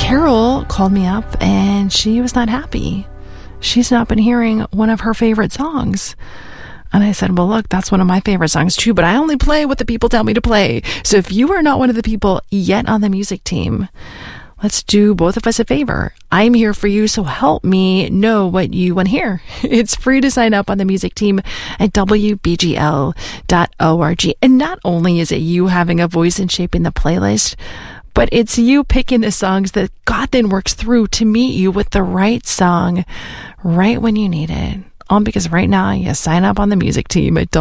Carol called me up and she was not happy. She's not been hearing one of her favorite songs. And I said, well, look, that's one of my favorite songs too, but I only play what the people tell me to play. So if you are not one of the people yet on the music team, let's do both of us a favor. I'm here for you, so help me know what you want to hear. It's free to sign up on the music team at WBGL.org. And not only is it you having a voice in shaping the playlist, but it's you picking the songs that God then works through to meet you with the right song right when you need it. All because right now you sign up on the music team at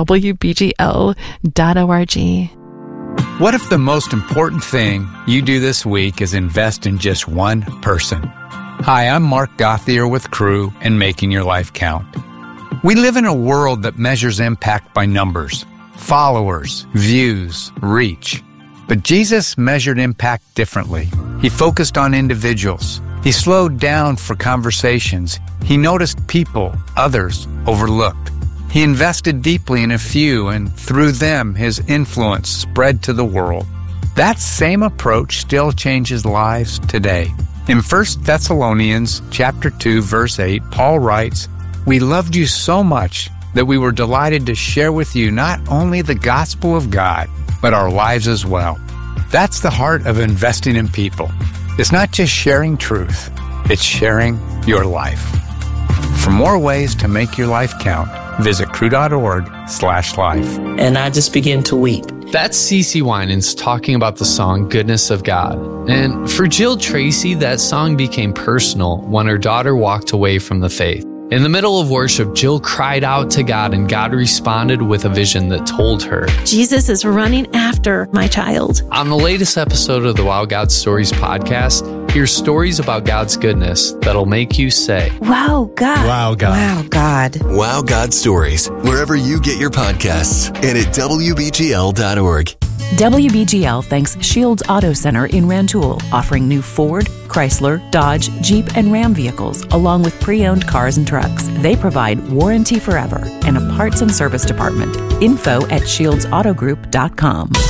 WBGL.org. What if the most important thing you do this week is invest in just one person? Hi, I'm Mark Gauthier with Crew and Making Your Life Count. We live in a world that measures impact by numbers, followers, views, reach. But Jesus measured impact differently. He focused on individuals. He slowed down for conversations. He noticed people others overlooked. He invested deeply in a few, and through them, his influence spread to the world. That same approach still changes lives today. In 1 Thessalonians chapter 2, verse 8, Paul writes, "We loved you so much that we were delighted to share with you not only the gospel of God, but our lives as well." That's the heart of investing in people. It's not just sharing truth, it's sharing your life. For more ways to make your life count, visit crew.org/life. And I just began to weep. That's CeCe Winans talking about the song Goodness of God. And for Jill Tracy, that song became personal when her daughter walked away from the faith. In the middle of worship, Jill cried out to God, and God responded with a vision that told her, Jesus is running after my child. On the latest episode of the Wow God Stories podcast, hear stories about God's goodness that'll make you say, Wow, God. Wow, God. Wow, God. Wow God Stories, wherever you get your podcasts and at WBGL.org. WBGL thanks Shields Auto Center in Rantoul, offering new Ford, Chrysler, Dodge, Jeep, and Ram vehicles, along with pre-owned cars and trucks. They provide warranty forever and a parts and service department. Info at ShieldsAutoGroup.com.